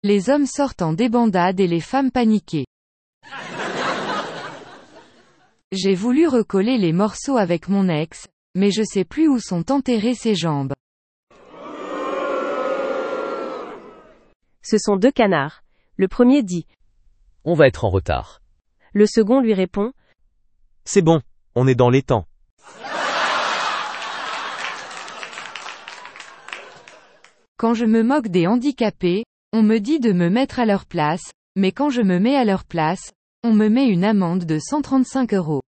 Les hommes sortent en débandade et les femmes paniquées. J'ai voulu recoller les morceaux avec mon ex, mais je sais plus où sont enterrées ses jambes. Ce sont deux canards. Le premier dit « On va être en retard. » Le second lui répond « C'est bon, on est dans les temps. » Quand je me moque des handicapés, on me dit de me mettre à leur place, mais quand je me mets à leur place, on me met une amende de 135 €.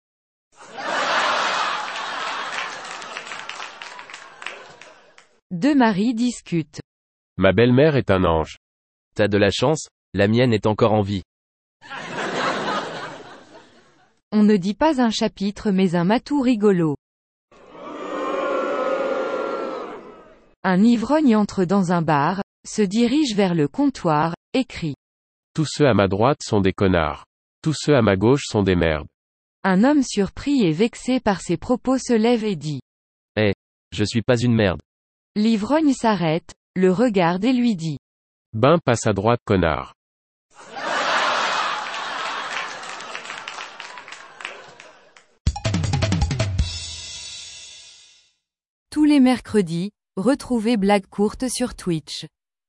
Deux maris discutent. Ma belle-mère est un ange. T'as de la chance, la mienne est encore en vie. On ne dit pas un chapitre mais un matou rigolo. Un ivrogne entre dans un bar, se dirige vers le comptoir, et crie. Tous ceux à ma droite sont des connards. Tous ceux à ma gauche sont des merdes. Un homme surpris et vexé par ses propos se lève et dit. Je suis pas une merde. L'ivrogne s'arrête, le regarde et lui dit. Ben passe à droite connard. Tous les mercredis, retrouvez Blague courte sur Twitch.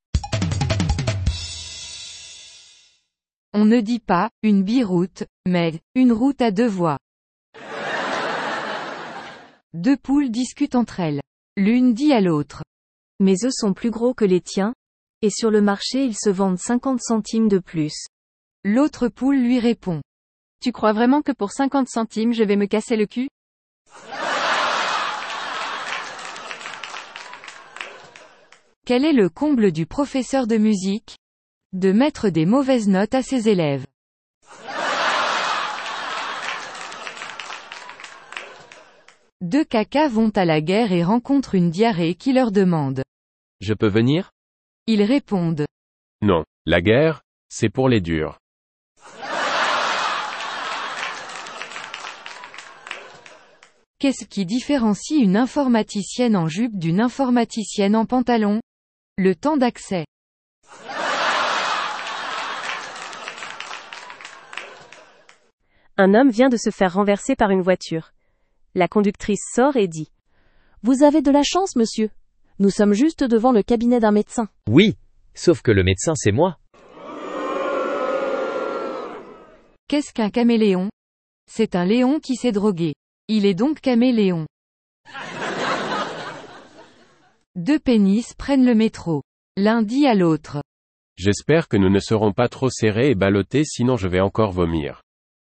On ne dit pas « une biroute », mais « une route à deux voies ». Deux poules discutent entre elles. L'une dit à l'autre. Mes œufs sont plus gros que les tiens, et sur le marché ils se vendent 50 centimes de plus. L'autre poule lui répond. Tu crois vraiment que pour 50 centimes je vais me casser le cul ? Quel est le comble du professeur de musique ? De mettre des mauvaises notes à ses élèves. Deux cacas vont à la guerre et rencontrent une diarrhée qui leur demande. Je peux venir ? Ils répondent. Non, la guerre, c'est pour les durs. Qu'est-ce qui différencie une informaticienne en jupe d'une informaticienne en pantalon ? Le temps d'accès. Un homme vient de se faire renverser par une voiture. La conductrice sort et dit « Vous avez de la chance, monsieur. Nous sommes juste devant le cabinet d'un médecin. » Oui, sauf que le médecin c'est moi. Qu'est-ce qu'un caméléon ? C'est un léon qui s'est drogué. Il est donc caméléon. Deux pénis prennent le métro. L'un dit à l'autre. J'espère que nous ne serons pas trop serrés et ballottés sinon je vais encore vomir.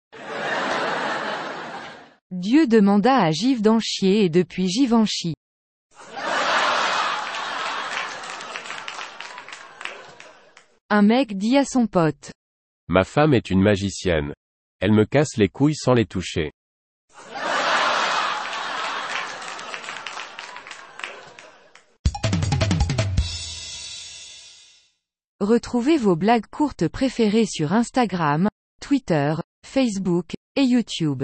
Dieu demanda à Givenchy et depuis Givenchy. Un mec dit à son pote. Ma femme est une magicienne. Elle me casse les couilles sans les toucher. Retrouvez vos blagues courtes préférées sur Instagram, Twitter, Facebook, et YouTube.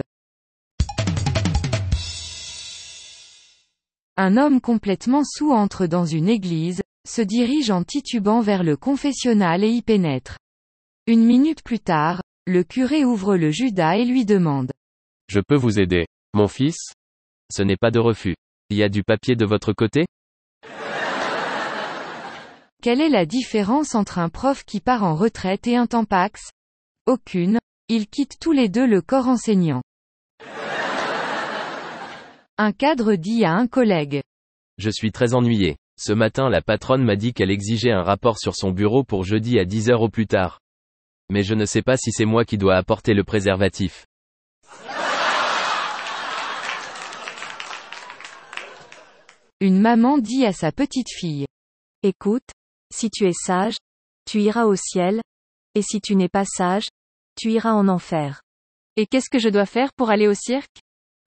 Un homme complètement saoul entre dans une église, se dirige en titubant vers le confessionnal et y pénètre. Une minute plus tard, le curé ouvre le Judas et lui demande. Je peux vous aider, mon fils ? Ce n'est pas de refus. Il y a du papier de votre côté ? Quelle est la différence entre un prof qui part en retraite et un tampax ? Aucune, ils quittent tous les deux le corps enseignant. Un cadre dit à un collègue. Je suis très ennuyé. Ce matin la patronne m'a dit qu'elle exigeait un rapport sur son bureau pour jeudi à 10 h au plus tard. Mais je ne sais pas si c'est moi qui dois apporter le préservatif. Une maman dit à sa petite fille. Écoute, si tu es sage, tu iras au ciel, et si tu n'es pas sage, tu iras en enfer. Et qu'est-ce que je dois faire pour aller au cirque ?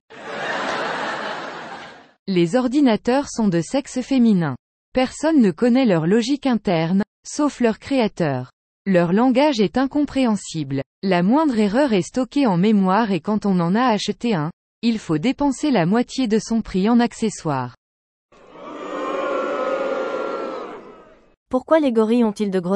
Les ordinateurs sont de sexe féminin. Personne ne connaît leur logique interne, sauf leur créateur. Leur langage est incompréhensible. La moindre erreur est stockée en mémoire et quand on en a acheté un, il faut dépenser la moitié de son prix en accessoires. Pourquoi les gorilles ont-ils de grosses narines ?